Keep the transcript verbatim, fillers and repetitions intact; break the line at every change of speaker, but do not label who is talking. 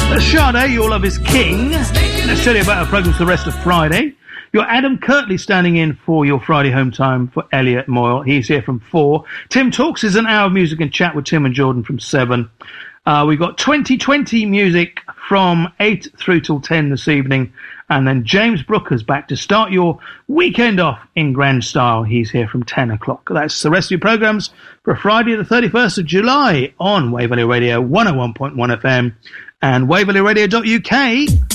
That's Sade, Your Love Is King. Let's tell you about our programmes for the rest of Friday. Your Adam Kirtley standing in for your Friday home time for Elliot Moyle. He's here from four. Tim Talks is an hour of music and chat with Tim and Jordan from seven. Uh, we've got twenty twenty music from eight through till ten this evening. And then James Brooker's back to start your weekend off in grand style. He's here from ten o'clock. That's the rest of your programmes for Friday the thirty-first of July on Waverley Radio one oh one point one F M and waverley radio dot U K.